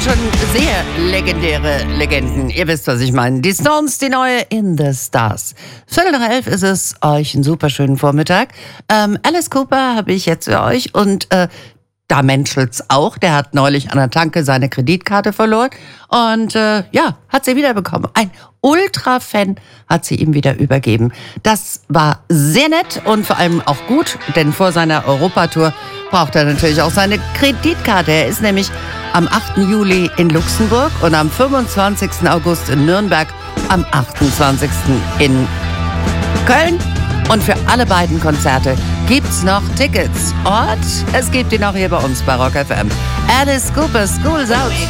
sind schon sehr legendäre Legenden. Ihr wisst, was ich meine. Die Stones, die neue In the Stars. 10:15 ist es. Euch einen super schönen Vormittag. Alice Cooper habe ich jetzt für euch und da menschelt's auch. Der hat neulich an der Tanke seine Kreditkarte verloren und hat sie wiederbekommen. Ein Ultra-Fan hat sie ihm wieder übergeben. Das war sehr nett und vor allem auch gut, denn vor seiner Europatour braucht er natürlich auch seine Kreditkarte. Er ist nämlich am 8. Juli in Luxemburg und am 25. August in Nürnberg, am 28. in Köln. Und für alle beiden Konzerte gibt's noch Tickets. Und es gibt die noch hier bei uns bei Rock FM. Alice Cooper, School's Out.